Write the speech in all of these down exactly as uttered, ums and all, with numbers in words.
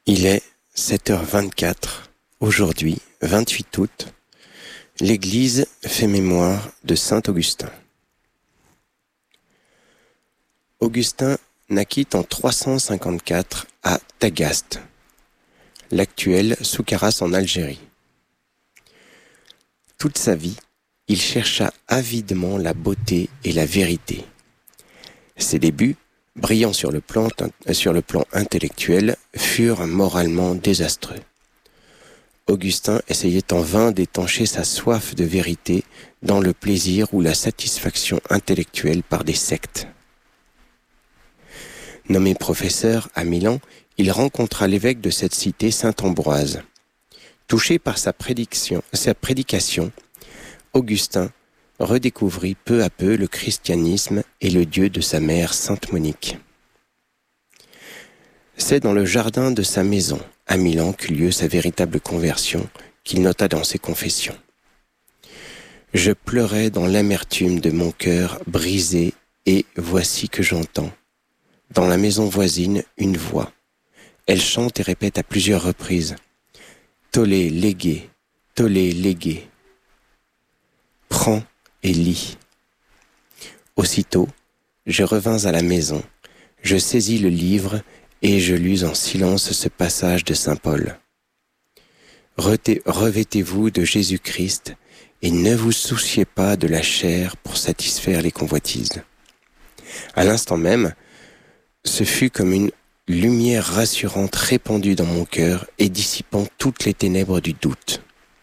Il est sept heures vingt-quatre, aujourd'hui, vingt-huit août. L'Église fait mémoire de saint Augustin. Augustin naquit en trois cent cinquante-quatre à Tagaste, l'actuelle Soucarras en Algérie. Toute sa vie, il chercha avidement la beauté et la vérité. Ses débuts, brillants sur le plan, sur le plan intellectuel, furent moralement désastreux. Augustin essayait en vain d'étancher sa soif de vérité dans le plaisir ou la satisfaction intellectuelle par des sectes. Nommé professeur à Milan, il rencontra l'évêque de cette cité, saint Ambroise. Touché par sa prédiction, sa prédication, Augustin redécouvrit peu à peu le christianisme et le Dieu de sa mère, sainte Monique. C'est dans le jardin de sa maison, à Milan, qu'eut lieu sa véritable conversion, qu'il nota dans ses confessions. « Je pleurais dans l'amertume de mon cœur brisé, et voici que j'entends, dans la maison voisine, une voix. Elle chante et répète à plusieurs reprises « Tollé, légué, tollé, légué. Prends et lis. » Aussitôt, je revins à la maison, je saisis le livre et je lus en silence ce passage de saint Paul. « Revêtez-vous de Jésus-Christ et ne vous souciez pas de la chair pour satisfaire les convoitises. » À l'instant même, ce fut comme une lumière rassurante répandue dans mon cœur et dissipant toutes les ténèbres du doute.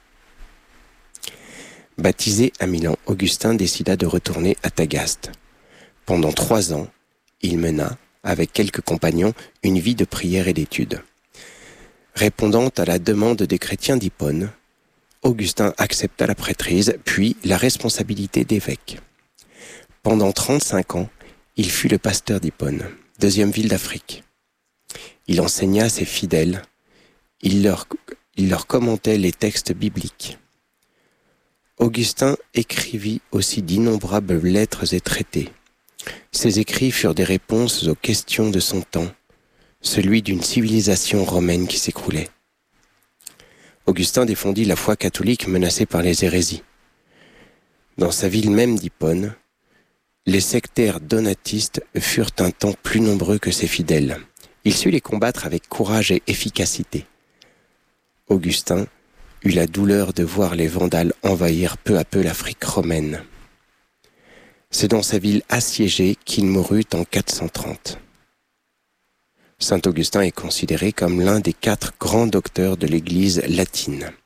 Baptisé à Milan, Augustin décida de retourner à Tagaste. Pendant trois ans, il mena, avec quelques compagnons, une vie de prière et d'étude. Répondant à la demande des chrétiens d'Hippone, Augustin accepta la prêtrise, puis la responsabilité d'évêque. Pendant trente-cinq ans, il fut le pasteur d'Hippone, deuxième ville d'Afrique. Il enseigna ses fidèles, il leur, il leur commentait les textes bibliques. Augustin écrivit aussi d'innombrables lettres et traités. Ses écrits furent des réponses aux questions de son temps, celui d'une civilisation romaine qui s'écroulait. Augustin défendit la foi catholique menacée par les hérésies. Dans sa ville même d'Hippone, les sectaires donatistes furent un temps plus nombreux que ses fidèles. Il sut les combattre avec courage et efficacité. Augustin eut la douleur de voir les Vandales envahir peu à peu l'Afrique romaine. C'est dans sa ville assiégée qu'il mourut en quatre cent trente. Saint Augustin est considéré comme l'un des quatre grands docteurs de l'Église latine.